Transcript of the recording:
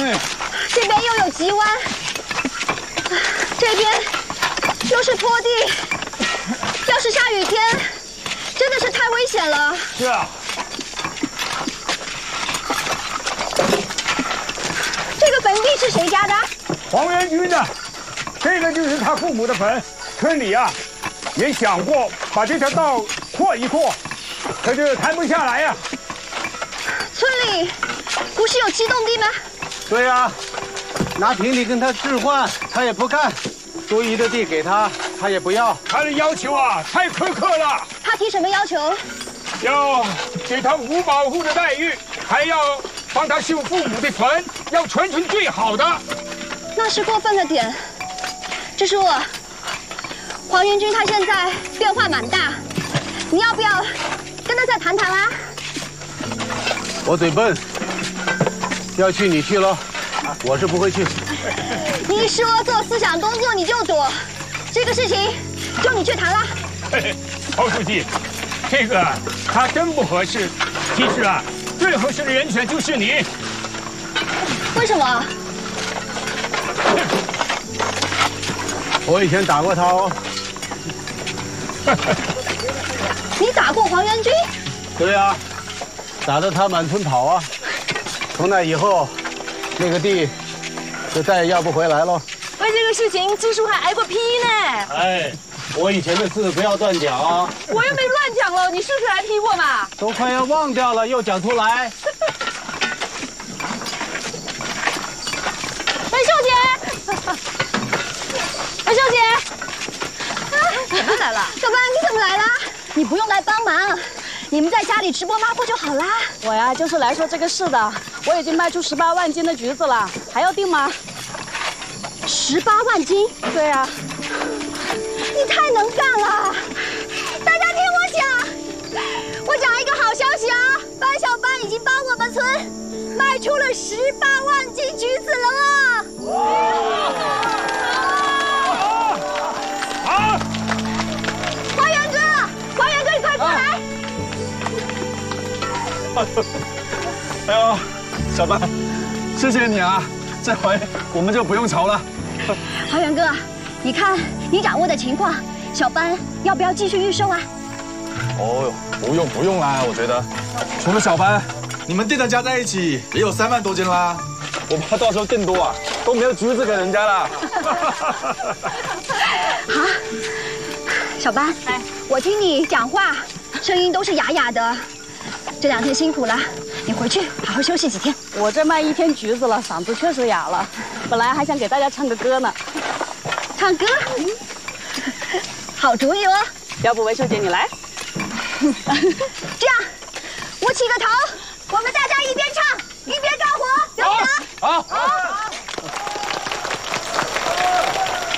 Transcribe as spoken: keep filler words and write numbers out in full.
这边又有急弯，这边又是坡地，要是下雨天，真的是太危险了。 是啊。 这个坟地是谁家的？ 黄元军的，这个就是他父母的坟。村里啊，也想过把这条道扩一扩，可是谈不下来呀、啊。 村里不是有机动地吗？ 对呀、啊，拿田里跟他置换，他也不干；多余的地给他，他也不要。 他的要求啊，太苛刻了。 他提什么要求？ 要给他无保护的待遇，还要帮他修父母的坟，要全村最好的。 那是过分了点。支书，黄元军他现在变化蛮大，你要不要跟他再谈谈啊？ 我嘴笨，要去你去喽，我是不会去。 你说做思想工作你就躲，这个事情就你去谈了。 曹书记，这个他真不合适。其实啊，最合适的人选就是你。 为什么？ 我以前打过他哦。 你打过黄元军？ 对呀、啊，打得他满村跑啊。从那以后，那个地就再也要不回来了。 为这个事情，支书还挨过批呢。 哎，我以前的事不要乱讲啊。 我又没乱讲了，你是不是来批我嘛？ 都快要忘掉了，又讲出来。 文秀姐，文秀姐， 怎么来了？小班，你怎么来了？你不用来帮忙，你们在家里直播拉货就好啦。 我呀就是来说这个事的。我已经卖出十八万斤的橘子了，还要订吗？ 十八万斤？ 对呀、啊。 你太能干了！大家听我讲，我讲一个好消息啊！班小班已经帮我们村卖出了十八万斤橘子了啊！ 好， 花园哥，花园哥，你快过来！ 哎呦，小班，谢谢你啊，这回我们就不用愁了。 花园哥，你看你掌握的情况，小班要不要继续预售啊？ 哦哟，不用不用啦，我觉得，除了小班，你们店的加在一起也有三万多斤啦。我怕到时候店多啊，都没有橘子给人家了。 好，小班，哎，我听你讲话，声音都是哑哑的。这两天辛苦了，你回去好好休息几天。 我这卖一天橘子了，嗓子确实哑了。本来还想给大家唱个歌呢。 唱歌？好主意哦！ 要不文秀姐你来？ 这样，我起个头，我们大家一边